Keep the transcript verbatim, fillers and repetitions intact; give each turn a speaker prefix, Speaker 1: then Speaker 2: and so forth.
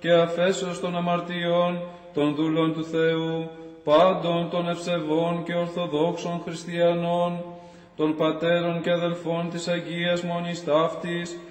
Speaker 1: και αφέσεως των αμαρτιών των δούλων του Θεού, πάντων των ευσεβών και ορθοδόξων χριστιανών, των πατέρων και αδελφών της Αγίας Μονής Ταύτης